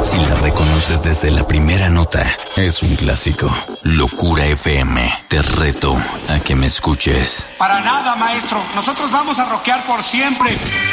Si la reconoces desde la primera nota, es un clásico. Locura FM, te reto a que me escuches. Para nada, maestro. Nosotros vamos a rockear por siempre.